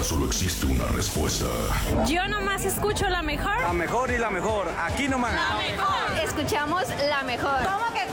solo existe una respuesta. Yo nomás escucho la mejor. La mejor y la mejor. Aquí nomás. La mejor. Escuchamos la mejor. ¿Cómo que